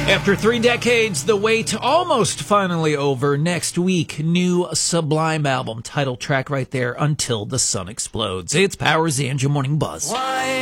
After 3 decades, the wait almost finally over. Next week, new Sublime album, title track right there, Until the Sun Explodes. It's Powers, the Angel Morning Buzz. Why